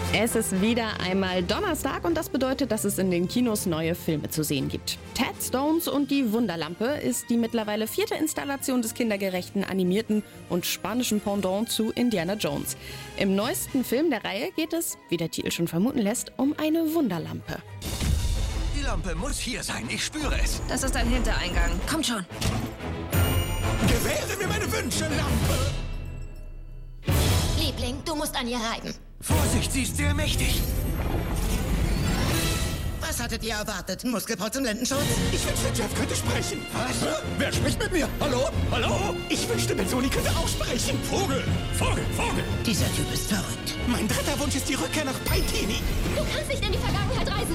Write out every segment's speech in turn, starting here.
Es ist wieder einmal Donnerstag und das bedeutet, dass es in den Kinos neue Filme zu sehen gibt. Ted Stones und die Wunderlampe ist die mittlerweile 4. Installation des kindergerechten, animierten und spanischen Pendant zu Indiana Jones. Im neuesten Film der Reihe geht es, wie der Titel schon vermuten lässt, um eine Wunderlampe. Die Lampe muss hier sein, ich spüre es. Das ist ein Hintereingang. Kommt schon. Gewähre mir meine Wünsche, Lampe! Liebling, du musst an ihr reiben. Vorsicht, sie ist sehr mächtig. Was hattet ihr erwartet? Muskelprotz im Lendenschutz? Ich wünschte, Jeff könnte sprechen. Was? Wer spricht mit mir? Hallo? Hallo? Ich wünschte, Benzoni könnte auch sprechen. Vogel! Vogel! Vogel! Dieser Typ ist verrückt. Mein dritter Wunsch ist die Rückkehr nach Paitini. Du kannst nicht in die Vergangenheit reisen.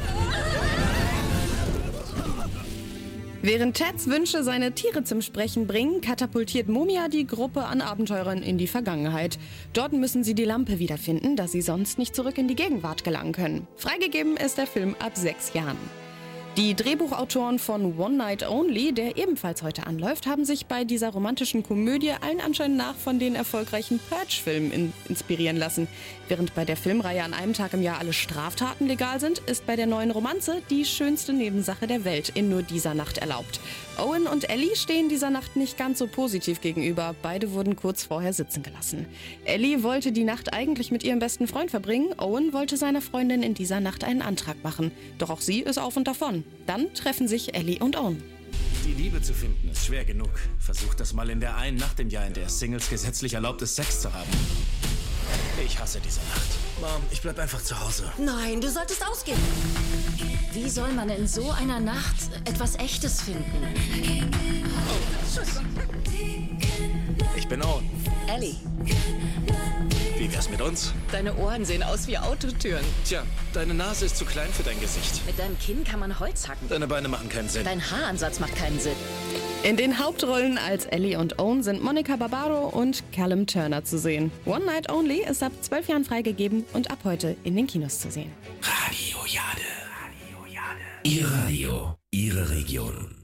Während Teds Wünsche seine Tiere zum Sprechen bringen, katapultiert Mumia die Gruppe an Abenteurern in die Vergangenheit. Dort müssen sie die Lampe wiederfinden, da sie sonst nicht zurück in die Gegenwart gelangen können. Freigegeben ist der Film ab 6 Jahren. Die Drehbuchautoren von One Night Only, der ebenfalls heute anläuft, haben sich bei dieser romantischen Komödie allen Anschein nach von den erfolgreichen Purge-Filmen inspirieren lassen. Während bei der Filmreihe an einem Tag im Jahr alle Straftaten legal sind, ist bei der neuen Romanze die schönste Nebensache der Welt in nur dieser Nacht erlaubt. Owen und Ellie stehen dieser Nacht nicht ganz so positiv gegenüber. Beide wurden kurz vorher sitzen gelassen. Ellie wollte die Nacht eigentlich mit ihrem besten Freund verbringen. Owen wollte seiner Freundin in dieser Nacht einen Antrag machen. Doch auch sie ist auf und davon. Dann treffen sich Ellie und Owen. Die Liebe zu finden ist schwer genug. Versucht das mal in der einen Nacht im Jahr, in der es Singles gesetzlich erlaubt ist, Sex zu haben. Ich hasse diese Nacht. Mom, ich bleib einfach zu Hause. Nein, du solltest ausgehen. Wie soll man in so einer Nacht etwas Echtes finden? Ich bin Owen. Ellie, Wie wär's mit uns? deine Ohren sehen aus wie Autotüren. Tja, deine Nase ist zu klein für dein Gesicht. Mit deinem Kinn kann man Holz hacken. Deine Beine machen keinen Sinn. Dein Haaransatz macht keinen Sinn. In den Hauptrollen als Ellie und Owen sind Monica Barbaro und Callum Turner zu sehen. One Night Only ist ab 12 Jahren freigegeben und ab heute in den Kinos zu sehen. Radio Jade. Ihr Radio, Ihre Region.